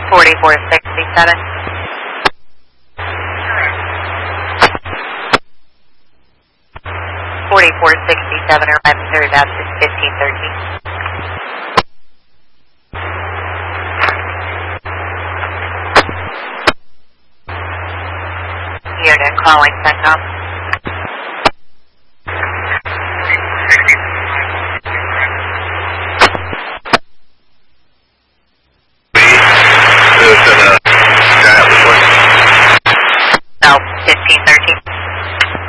4467. 4467, arriving third out to 1513. Unit calling, Centcom.